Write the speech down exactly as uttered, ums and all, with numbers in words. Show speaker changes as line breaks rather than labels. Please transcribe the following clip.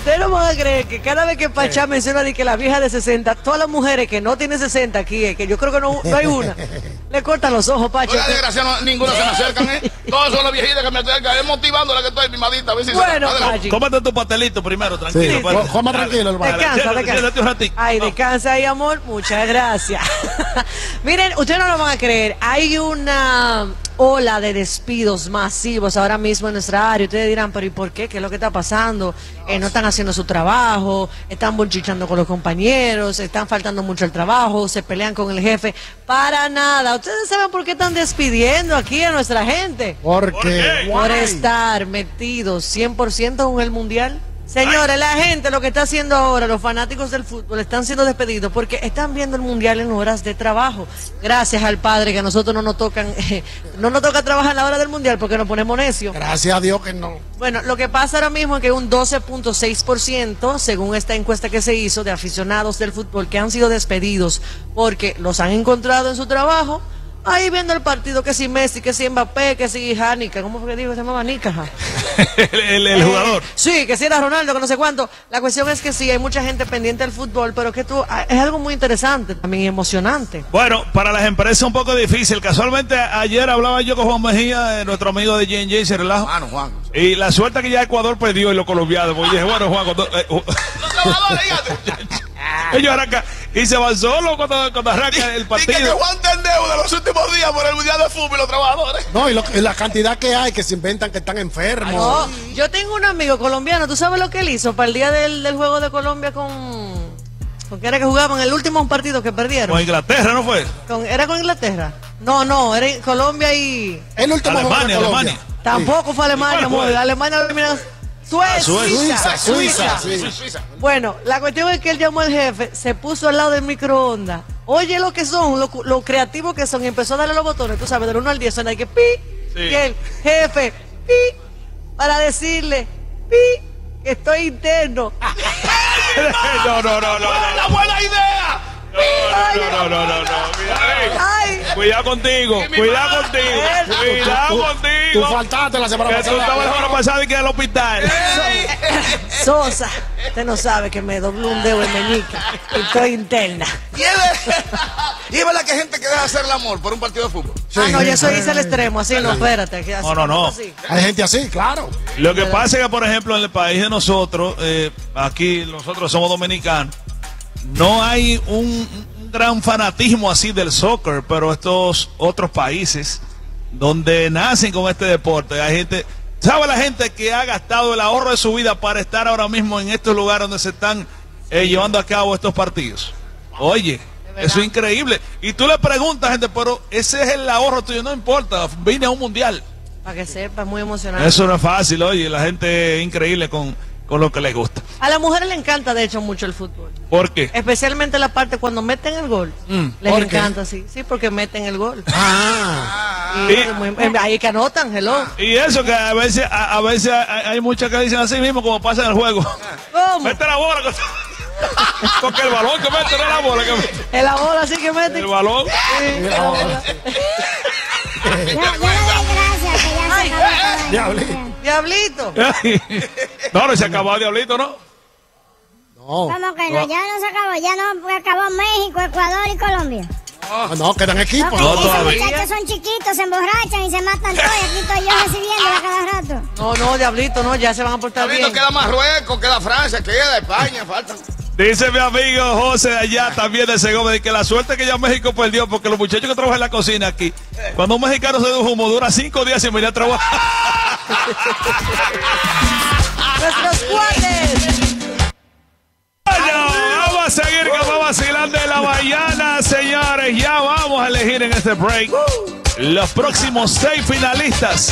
Ustedes no van a creer que cada vez que Pachá menciona de que la vieja de sesenta, todas las mujeres que no tienen sesenta aquí, eh, que yo creo que no, no hay una, le cortan los ojos, Pacho.
Oiga, desgracia, no, ninguna se me acercan, ¿eh? Todas son las viejitas que me acercan, es motivándola que estoy, mi madita, a ver si
bueno,
se...
Pachi.
Cómete tu pastelito primero, tranquilo.
Sí,
pues.
coma tranquilo, hermano.
Descansa, descansa. Ay, descansa ahí, amor. Muchas gracias. Miren, ustedes no lo van a creer. Hay una ola de despidos masivos ahora mismo en nuestra área. Ustedes dirán, pero ¿y por qué? ¿Qué es lo que está pasando? Eh, no están haciendo su trabajo, están bolchichando con los compañeros, están faltando mucho al trabajo, se pelean con el jefe. Para nada. ¿Ustedes saben por qué están despidiendo aquí a nuestra gente?
¿Por qué?
Por estar metidos cien por ciento en el Mundial. Señores, la gente lo que está haciendo ahora, los fanáticos del fútbol, están siendo despedidos porque están viendo el Mundial en horas de trabajo. Gracias al Padre que a nosotros no nos tocan, eh, no nos toca trabajar en la hora del Mundial porque nos ponemos necios.
Gracias a Dios que no.
Bueno, lo que pasa ahora mismo es que un doce punto seis por ciento, según esta encuesta que se hizo de aficionados del fútbol, que han sido despedidos porque los han encontrado en su trabajo, ahí viendo el partido, que si Messi, que si Mbappé, que si Jánica, ¿cómo fue que dijo? Se llamaba Nica,
el, el, el
eh,
jugador.
Sí, que si era Ronaldo, que no sé cuánto. La cuestión es que sí, hay mucha gente pendiente del fútbol, pero que tú, es algo muy interesante, también emocionante.
Bueno, para las empresas un poco difícil. Casualmente ayer hablaba yo con Juan Mejía, eh, nuestro amigo de J and J, se relaja.
Mano, Juan.
Y la suerte que ya Ecuador perdió y los colombianos. Porque dije, bueno, Juan, cuando, eh, uh,
Los trabajadores, fíjate.
ellos arrancan y se van solo cuando, cuando arranca el partido.
Y que Juan está en deuda los últimos días por el Mundial de Fútbol y los trabajadores.
No, y, lo, y la cantidad que hay que se inventan que están enfermos.
No, yo tengo un amigo colombiano, ¿tú sabes lo que él hizo para el día del, del juego de Colombia con... ¿Con qué era que jugaban? El último partido que perdieron.
Con Inglaterra, ¿no fue?
Con, ¿Era con Inglaterra? No, no, era en Colombia y...
El último juego de
Alemania,
Colombia.
Alemania.
Tampoco fue Alemania,
¿Cuál fue?
amor. Alemania lo eliminaron. Suecia,
Suiza, Suiza,
Suiza.
sí.
Suiza.
Bueno, la cuestión es que él llamó al jefe, se puso al lado del microondas. Oye lo que son, lo, lo creativos que son, y empezó a darle los botones, tú sabes, del uno al diez, suena y que pi,
Sí.
y el jefe, pi, para decirle, pi, que estoy interno.
no, no, no, no.
¡La buena idea!
No, no, no, no, no, no. Mira, ey.
Ay,
Cuidado contigo,
Y mi
cuidado
madre.
contigo, cuidado
Tú
contigo.
faltaste la semana
Que tú estabas la semana
pasada.
pasada y que al hospital.
Sosa, usted no sabe que me dobló un dedo en meñique y estoy interna.
Y es verdad- y es verdad que hay gente que deja hacer el amor por un partido de fútbol.
Sí.
Ah, no, yo soy hice el extremo, así no, espérate. Que así,
No, no, no.
así.
Hay gente así, claro.
Lo que pasa es que, por ejemplo, en el país de nosotros, eh, aquí nosotros somos dominicanos, no hay un, un gran fanatismo así del soccer, pero estos otros países donde nacen con este deporte, hay gente, ¿sabe la gente que ha gastado el ahorro de su vida para estar ahora mismo en estos lugares donde se están eh, llevando a cabo estos partidos? Oye, eso es increíble. Y tú le preguntas, gente, pero ese es el ahorro tuyo, no importa, vine a un mundial.
Para que sepa, es muy emocionante.
Eso no es fácil, oye, la gente es increíble con, con lo que les gusta.
A las mujeres les encanta, de hecho, mucho el fútbol.
¿Por qué?
Especialmente la parte cuando meten el gol.
Mm,
Les
¿por qué?
encanta, sí. Sí, porque meten el gol.
Ah,
Y
Y-
es muy- eh, ahí que anotan, hello.
Y eso que a veces a, a veces hay, hay muchas que dicen así mismo como pasa en el juego.
¿Cómo?
Mete la bola. que- Porque el balón que mete no es la bola que mete.
En la bola sí que meten.
El balón.
Sí, la bola.
Yo, yo le doy gracias que ya
Ay,
se acabó todo el
diablito.
mundial.
Diablito.
No, no se acabó el diablito, ¿no?
no.
¿Cómo que no? Ya no se acabó, ya no, porque acabó México, Ecuador y Colombia.
No, no, quedan equipos.
Porque
No,
esos
todavía.
muchachos son chiquitos, se emborrachan y se matan todos, y aquí estoy yo recibiéndola cada rato.
No, no, Diablito, no, ya se van a portar
Diablito,
bien.
queda Marruecos, queda Francia, queda España, faltan.
Dice mi amigo José de allá también de Segovia de que la suerte que ya México perdió porque los muchachos que trabajan en la cocina aquí, cuando un mexicano se da un humo, dura cinco días sin venir a trabajar.
Nuestros cuates.
Bueno, vamos a seguir que vamos vacilando en la mañana, señores. Ya vamos a elegir en este break los próximos seis finalistas